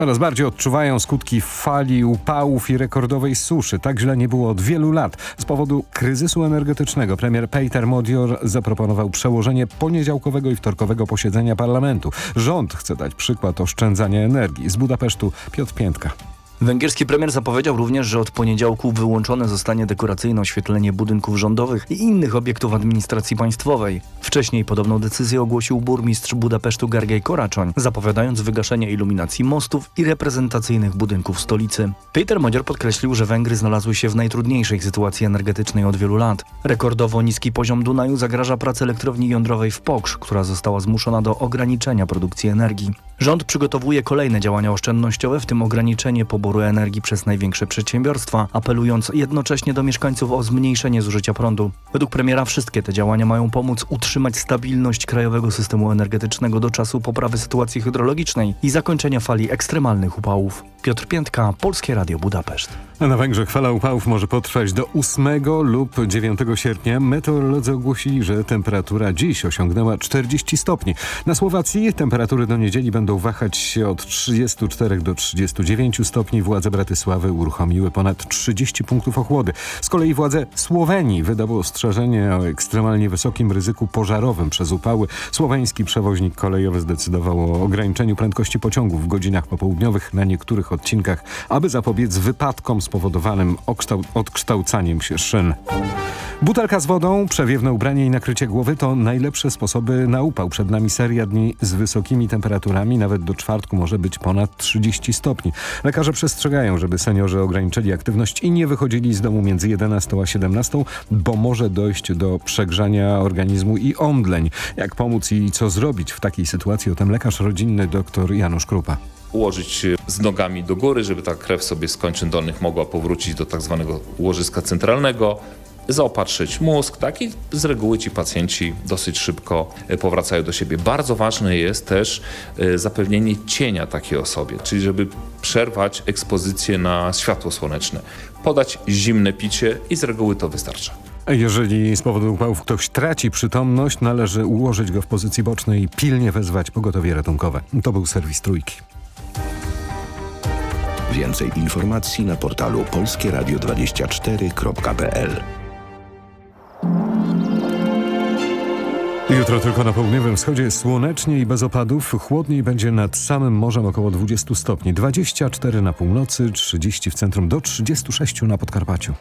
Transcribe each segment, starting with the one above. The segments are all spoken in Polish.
Coraz bardziej odczuwają skutki fali upałów i rekordowej suszy. Tak źle nie było od wielu lat. Z powodu kryzysu energetycznego premier Peter Modior zaproponował przełożenie poniedziałkowego i wtorkowego posiedzenia parlamentu. Rząd chce dać przykład oszczędzania energii. Z Budapesztu Piotr Piętka. Węgierski premier zapowiedział również, że od poniedziałku wyłączone zostanie dekoracyjne oświetlenie budynków rządowych i innych obiektów administracji państwowej. Wcześniej podobną decyzję ogłosił burmistrz Budapesztu Gergely Karácsony, zapowiadając wygaszenie iluminacji mostów i reprezentacyjnych budynków stolicy. Peter Modior podkreślił, że Węgry znalazły się w najtrudniejszej sytuacji energetycznej od wielu lat. Rekordowo niski poziom Dunaju zagraża pracy elektrowni jądrowej w Pokrzs, która została zmuszona do ograniczenia produkcji energii. Rząd przygotowuje kolejne działania oszczędnościowe, w tym ograniczenie poboru energii przez największe przedsiębiorstwa, apelując jednocześnie do mieszkańców o zmniejszenie zużycia prądu. Według premiera wszystkie te działania mają pomóc utrzymać stabilność krajowego systemu energetycznego do czasu poprawy sytuacji hydrologicznej i zakończenia fali ekstremalnych upałów. Piotr Piętka, Polskie Radio Budapeszt. A na Węgrzech fala upałów może potrwać do 8 lub 9 sierpnia. Meteorolodzy ogłosili, że temperatura dziś osiągnęła 40 stopni. Na Słowacji temperatury do niedzieli będą wahać się od 34 do 39 stopni. Władze Bratysławy uruchomiły ponad 30 punktów ochłody. Z kolei władze Słowenii wydały ostrzeżenie o ekstremalnie wysokim ryzyku pożarowym przez upały. Słoweński przewoźnik kolejowy zdecydował o ograniczeniu prędkości pociągów w godzinach popołudniowych na niektórych odcinkach, aby zapobiec wypadkom spowodowanym odkształcaniem się szyn. Butelka z wodą, przewiewne ubranie i nakrycie głowy to najlepsze sposoby na upał. Przed nami seria dni z wysokimi temperaturami. Nawet do czwartku może być ponad 30 stopni. Lekarze przestrzegają, żeby seniorzy ograniczyli aktywność i nie wychodzili z domu między 11 a 17, bo może dojść do przegrzania organizmu i omdleń. Jak pomóc i co zrobić w takiej sytuacji? O tym lekarz rodzinny dr Janusz Krupa. Ułożyć z nogami do góry, żeby ta krew sobie z kończyn dolnych mogła powrócić do tak zwanego łożyska centralnego, zaopatrzyć mózg, tak, i z reguły ci pacjenci dosyć szybko powracają do siebie. Bardzo ważne jest też zapewnienie cienia takiej osobie, czyli żeby przerwać ekspozycję na światło słoneczne. Podać zimne picie i z reguły to wystarcza. Jeżeli z powodu upałów ktoś traci przytomność, należy ułożyć go w pozycji bocznej i pilnie wezwać pogotowie ratunkowe. To był serwis Trójki. Więcej informacji na portalu polskieradio24.pl. Jutro tylko na południowym wschodzie słonecznie i bez opadów. Chłodniej będzie nad samym morzem, około 20 stopni. 24 na północy, 30 w centrum, do 36 na Podkarpaciu.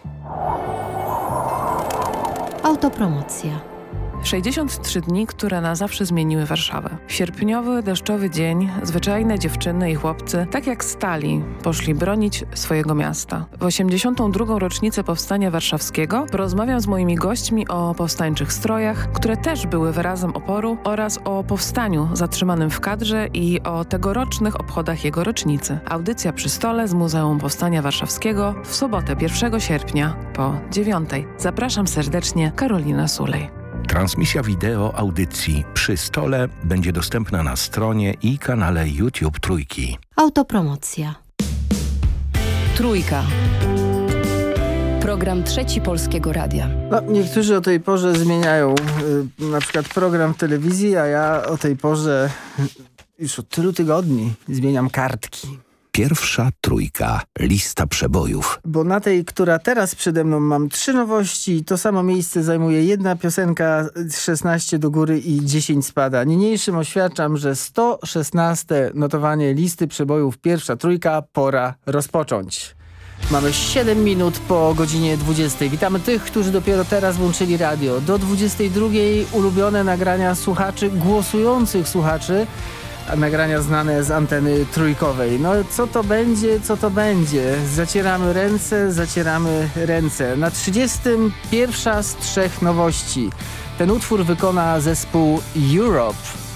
Autopromocja. 63 dni, które na zawsze zmieniły Warszawę. Sierpniowy, deszczowy dzień, zwyczajne dziewczyny i chłopcy, tak jak stali, poszli bronić swojego miasta. W 82. rocznicę Powstania Warszawskiego porozmawiam z moimi gośćmi o powstańczych strojach, które też były wyrazem oporu, oraz o powstaniu zatrzymanym w kadrze i o tegorocznych obchodach jego rocznicy. Audycja przy stole z Muzeum Powstania Warszawskiego w sobotę 1 sierpnia po 9. Zapraszam serdecznie, Karolina Sulej. Transmisja wideo audycji Przy stole będzie dostępna na stronie i kanale YouTube Trójki. Autopromocja. Trójka. Program Trzeci Polskiego Radia. Niektórzy o tej porze zmieniają na przykład program telewizji, a ja o tej porze już od tylu tygodni zmieniam kartki. Pierwsza trójka. Lista przebojów. Bo na tej, która teraz przede mną, mam 3 nowości. To samo miejsce zajmuje jedna piosenka, 16 do góry i 10 spada. Niniejszym oświadczam, że 116 notowanie listy przebojów. Pierwsza trójka. Pora rozpocząć. Mamy 7 minut po godzinie 20. Witamy tych, którzy dopiero teraz włączyli radio. Do 22 ulubione nagrania słuchaczy, głosujących słuchaczy. Nagrania znane z anteny trójkowej. No co to będzie, co to będzie? Zacieramy ręce. Na 30 pierwsza z 3 nowości. Ten utwór wykona zespół Europe.